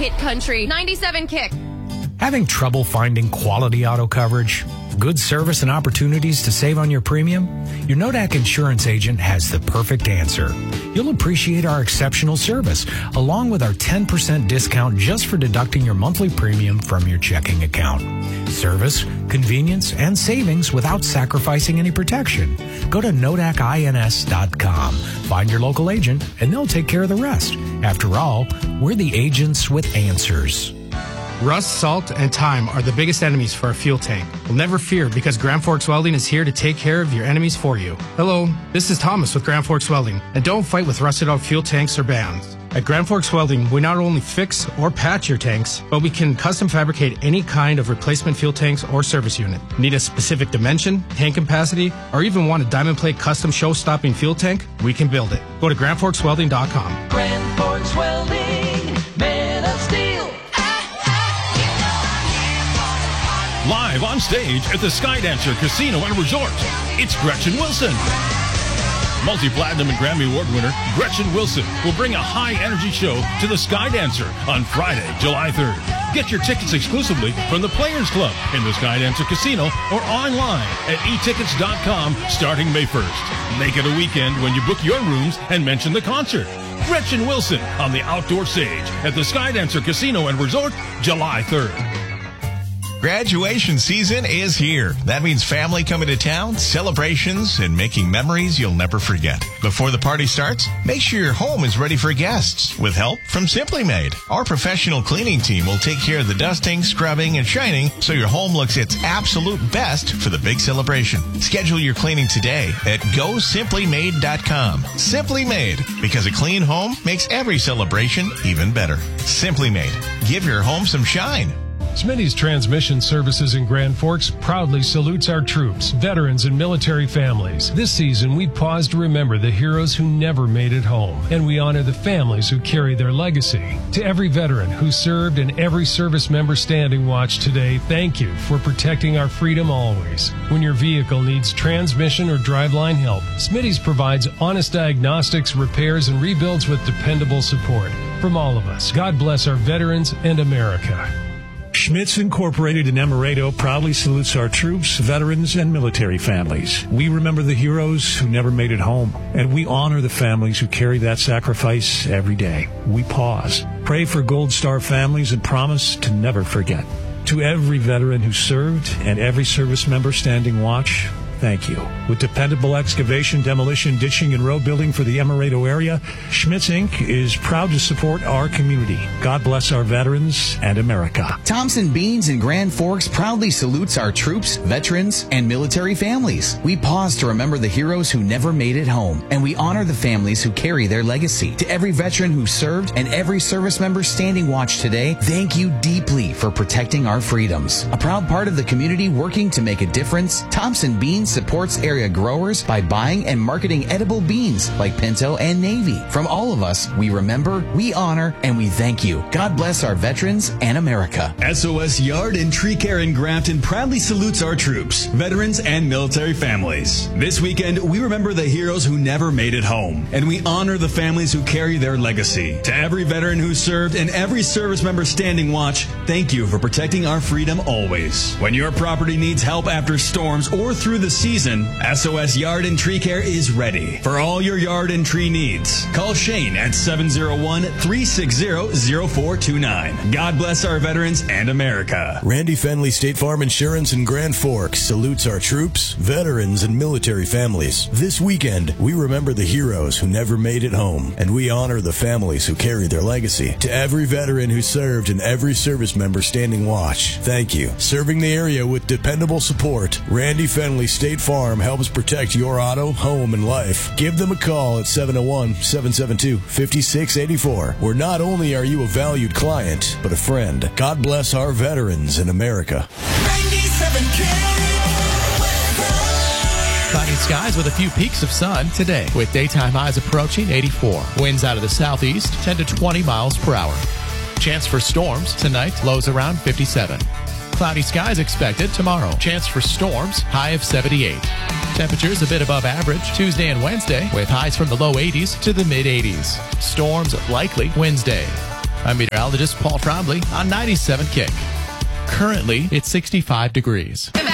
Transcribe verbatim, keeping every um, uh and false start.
Hit Country ninety-seven Kick. Having trouble finding quality auto coverage? Good service and opportunities to save on your premium? Your Nodak insurance agent has the perfect answer. You'll appreciate our exceptional service, along with our ten percent discount just for deducting your monthly premium from your checking account. Service, convenience, and savings without sacrificing any protection. Go to Nodak ins dot com. Find your local agent, and they'll take care of the rest. After all, we're the agents with answers. Rust, salt, and time are the biggest enemies for a fuel tank. Well, never fear, because Grand Forks Welding is here to take care of your enemies for you. Hello, this is Thomas with Grand Forks Welding, and don't fight with rusted out fuel tanks or bands. At Grand Forks Welding, we not only fix or patch your tanks, but we can custom fabricate any kind of replacement fuel tanks or service unit. Need a specific dimension, tank capacity, or even want a diamond plate custom show-stopping fuel tank? We can build it. Go to grand forks welding dot com. Grand Forks Welding, man of steel. Live on stage at the Skydancer Casino and Resort, it's Gretchen Wilson. Multi-platinum and Grammy Award winner Gretchen Wilson will bring a high-energy show to the Skydancer on Friday, July third. Get your tickets exclusively from the Players Club in the Skydancer Casino or online at e tickets dot com starting May first. Make it a weekend when you book your rooms and mention the concert. Gretchen Wilson on the outdoor stage at the Skydancer Casino and Resort, July third. Graduation season is here. That means family coming to town, celebrations, and making memories you'll never forget. Before the party starts, make sure your home is ready for guests with help from Simply Made. Our professional cleaning team will take care of the dusting, scrubbing, and shining so your home looks its absolute best for the big celebration. Schedule your cleaning today at go simply made dot com. Simply Made, because a clean home makes every celebration even better. Simply Made. Give your home some shine. Smitty's Transmission Services in Grand Forks proudly salutes our troops, veterans, and military families. This season, we pause to remember the heroes who never made it home, and we honor the families who carry their legacy. To every veteran who served and every service member standing watch today, thank you for protecting our freedom always. When your vehicle needs transmission or driveline help, Smitty's provides honest diagnostics, repairs, and rebuilds with dependable support. From all of us, God bless our veterans and America. Schmitz Incorporated in Emerado proudly salutes our troops, veterans, and military families. We remember the heroes who never made it home, and we honor the families who carry that sacrifice every day. We pause, pray for Gold Star families, and promise to never forget. To every veteran who served and every service member standing watch, thank you. With dependable excavation, demolition, ditching, and road building for the Emerado area, Schmitz Incorporated is proud to support our community. God bless our veterans and America. Thompson Beans in Grand Forks proudly salutes our troops, veterans, and military families. We pause to remember the heroes who never made it home, and we honor the families who carry their legacy. To every veteran who served and every service member standing watch today, thank you deeply for protecting our freedoms. A proud part of the community working to make a difference, Thompson Beans supports area growers by buying and marketing edible beans like Pinto and Navy. From all of us, we remember, we honor, and we thank you. God bless our veterans and America. S O S Yard and Tree Care in Grafton proudly salutes our troops, veterans, and military families. This weekend, we remember the heroes who never made it home, and we honor the families who carry their legacy. To every veteran who served and every service member standing watch, thank you for protecting our freedom always. When your property needs help after storms or through the season, S O S Yard and Tree Care is ready for all your yard and tree needs. Call Shane at seven oh one, three six zero, zero four two nine. God bless our veterans and America. Randy Fenley State Farm Insurance in Grand Forks salutes our troops, veterans, and military families. This weekend, we remember the heroes who never made it home, and we honor the families who carry their legacy. To every veteran who served and every service member standing watch, thank you. Serving the area with dependable support, Randy Fenley State Farm helps protect your auto, home, and life. Give them a call at seven oh one, seven seven two, five six eight four, where not only are you a valued client, but a friend. God bless our veterans in America. ninety-seven Cloudy skies with a few peaks of sun today, with daytime highs approaching eighty-four. Winds out of the southeast, ten to twenty miles per hour. Chance for storms tonight, lows around fifty-seven. Cloudy skies expected tomorrow. Chance for storms, high of seventy-eight. Temperatures a bit above average Tuesday and Wednesday, with highs from the low eighties to the mid eighties. Storms likely Wednesday. I'm meteorologist Paul Trombley on ninety-seven Kick. Currently, it's sixty-five degrees.